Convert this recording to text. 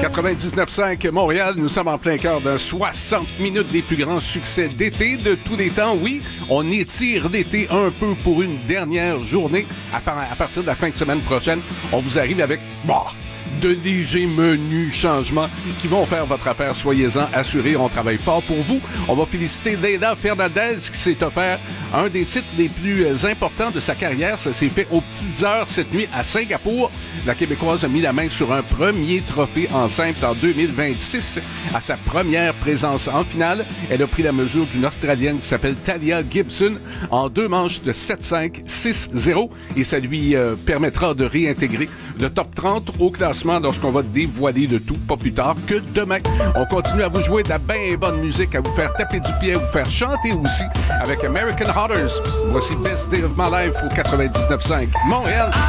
99.5 Montréal, nous sommes en plein cœur d'un 60 minutes des plus grands succès d'été de tous les temps. Oui, on étire l'été un peu pour une dernière journée. À partir de la fin de semaine prochaine, on vous arrive avec de légers menus changements qui vont faire votre affaire. Soyez-en assurés, on travaille fort pour vous. On va féliciter Leila Fernandez qui s'est offert un des titres les plus importants de sa carrière. Ça s'est fait aux petites heures cette nuit à Singapour. La Québécoise a mis la main sur un premier trophée en simple en 2026. À sa première présence en finale, elle a pris la mesure d'une Australienne qui s'appelle Talia Gibson en 2 manches de 7-5, 6-0 et ça lui permettra de réintégrer le top 30 au classement lorsqu'on va dévoiler le tout, pas plus tard que demain. On continue à vous jouer de la bien bonne musique, à vous faire taper du pied, à vous faire chanter aussi avec American Hotters. Voici Best Day of My Life au 99.5 Montréal.